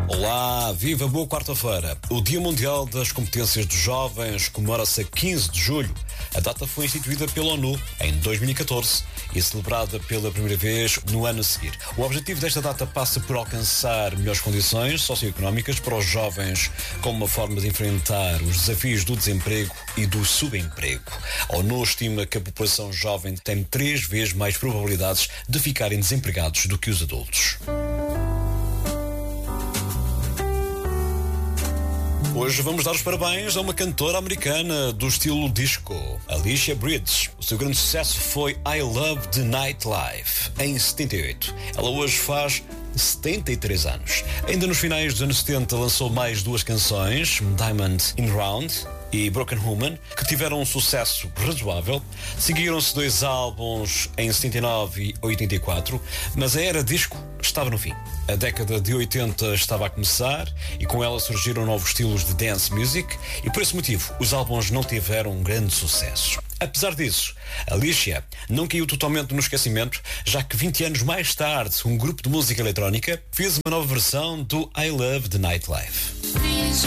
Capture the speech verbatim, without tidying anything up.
Olá, viva, boa quarta-feira. O Dia Mundial das Competências dos Jovens comemora-se a quinze de julho. A data foi instituída pela ONU em dois mil e catorze e celebrada pela primeira vez no ano a seguir. O objetivo desta data passa por alcançar melhores condições socioeconómicas para os jovens como uma forma de enfrentar os desafios do desemprego e do subemprego. A ONU estima que a população jovem tem três vezes mais probabilidades de ficarem desempregados do que os adultos. Hoje vamos dar os parabéns a uma cantora americana do estilo disco, Alicia Bridges. O seu grande sucesso foi I Love the Nightlife, em setenta e oito. Ela hoje faz setenta e três anos. Ainda nos finais dos anos setenta lançou mais duas canções, Diamond in Round e Broken Woman, que tiveram um sucesso razoável. Seguiram-se dois álbuns em setenta e nove e oitenta e quatro, mas a era disco estava no fim. A década de oitenta estava a começar e com ela surgiram novos estilos de dance music e por esse motivo os álbuns não tiveram um grande sucesso. Apesar disso, Alicia não caiu totalmente no esquecimento, já que vinte anos mais tarde um grupo de música eletrónica fez uma nova versão do I Love the Nightlife.